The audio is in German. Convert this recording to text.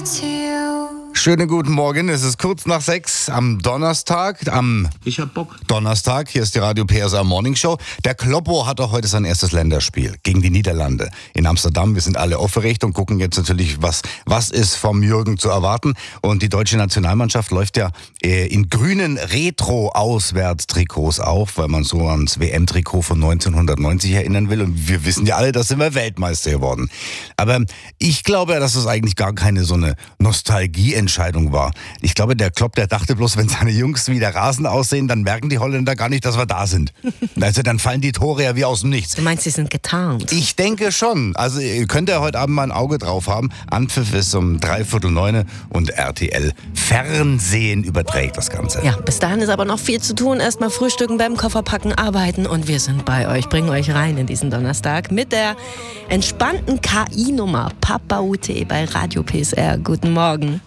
Schönen guten Morgen, es ist kurz nach 6 am Donnerstag, Ich hab Bock. Donnerstag, hier ist die Radio PSA Morning Show. Der Kloppo hat auch heute sein erstes Länderspiel gegen die Niederlande in Amsterdam. Wir sind alle aufgeregt und gucken jetzt natürlich, was ist vom Jürgen zu erwarten. Und die deutsche Nationalmannschaft läuft ja in grünen Retro-Auswärtstrikots auf, weil man so ans WM-Trikot von 1990 erinnern will. Und wir wissen ja alle, da sind wir Weltmeister geworden. Aber ich glaube, dass es eigentlich gar keine so eine Nostalgieentscheidung war. Ich glaube, der Klopp, der dachte bloß, wenn seine Jungs wie der Rasen aussehen, dann merken die Holländer gar nicht, dass wir da sind. Also dann fallen die Tore ja wie aus dem Nichts. Du meinst, sie sind getarnt? Ich denke schon. Also ihr könnt ja heute Abend mal ein Auge drauf haben. Anpfiff ist um 8:45 und RTL Fernsehen überträgt das Ganze. Ja, bis dahin ist aber noch viel zu tun. Erstmal frühstücken, beim Kofferpacken, arbeiten und wir sind bei euch. Bringen euch rein in diesen Donnerstag mit der entspannten KI-Nummer Papa UT bei Radio PSR. Guten Morgen.